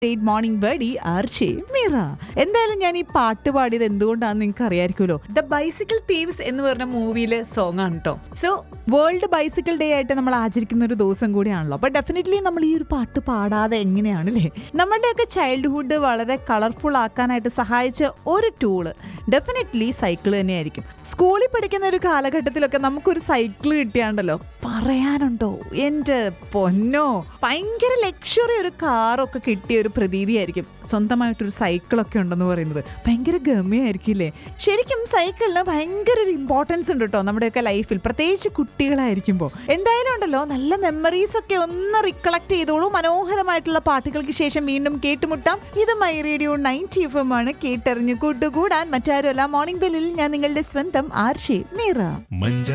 Morning buddy Archie Meera. എന്തായാലും ഞാൻ ഈ പാട്ട് പാടിയത് എന്തുകൊണ്ടാണെന്ന് നിങ്ങൾക്ക് അറിയാമായിരിക്കുമല്ലോ. ദ ബൈസിക്കിൾ തീവ്സ് എന്ന് പറഞ്ഞ മൂവിയിലെ സോങ് ആണ് കേട്ടോ. സോ വേൾഡ് ബൈസിക്കിൾ ഡേ ആയിട്ട് നമ്മൾ ആചരിക്കുന്ന ഒരു ദിവസം കൂടിയാണല്ലോ. അപ്പോൾ ഡെഫിനറ്റ്ലി നമ്മൾ ഈ ഒരു പാട്ട് പാടാതെ എങ്ങനെയാണല്ലേ. നമ്മുടെയൊക്കെ ചൈൽഡ്ഹുഡ് വളരെ കളർഫുൾ ആക്കാനായിട്ട് സഹായിച്ച ഒരു ടൂള് ഡെഫിനറ്റ്ലി സൈക്കിൾ തന്നെയായിരിക്കും. സ്കൂളിൽ പഠിക്കുന്ന ഒരു കാലഘട്ടത്തിലൊക്കെ നമുക്കൊരു സൈക്കിൾ കിട്ടിയാണ്ടല്ലോ, പറയാനുണ്ടോ എൻ്റെ പൊന്നോ, ഭയങ്കര ലക്ഷറി ഒരു കാറൊക്കെ കിട്ടിയ ഒരു പ്രതീതിയായിരിക്കും. സ്വന്തമായിട്ടൊരു സൈക്കിളൊക്കെ ഉണ്ടെന്ന് പറയുന്നത് ഭയങ്കര ഗമയായിരിക്കില്ലേ. ശരിക്കും സൈക്കിളിന് ഭയങ്കര ഒരു ഇമ്പോർട്ടൻസ് ഉണ്ട് കേട്ടോ നമ്മുടെയൊക്കെ ലൈഫിൽ, പ്രത്യേകിച്ച് കുട്ടികളായിരിക്കുമ്പോൾ. എന്തായാലും ഉണ്ടല്ലോ, നല്ല മെമ്മറീസ് ഒക്കെ ഒന്ന് റിക്കളക്ട് ചെയ്തോളൂ. മനോഹരമായിട്ടുള്ള പാട്ടുകൾക്ക് ശേഷം വീണ്ടും കേട്ടുമുട്ടാം. ഇത് മൈ റേഡിയോ 90 FM ആണ്. കേട്ടറിഞ്ഞ് കൂട്ടുകൂടാൻ മറ്റാരുമല്ല, മോർണിംഗ് ബെല്ലിൽ ഞാൻ നിങ്ങളുടെ സ്വന്തം ആർഷി മീറ.